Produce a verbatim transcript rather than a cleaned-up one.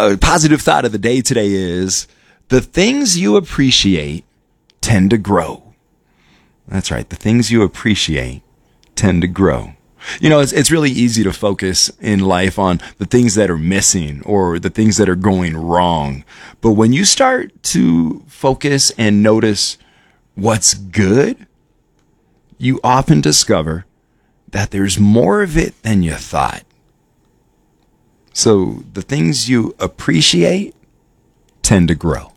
uh, positive thought of the day today is the things you appreciate tend to grow. That's right. The things you appreciate tend to grow. You know, it's it's really easy to focus in life on the things that are missing or the things that are going wrong. But when you start to focus and notice what's good, you often discover that there's more of it than you thought. So the things you appreciate tend to grow.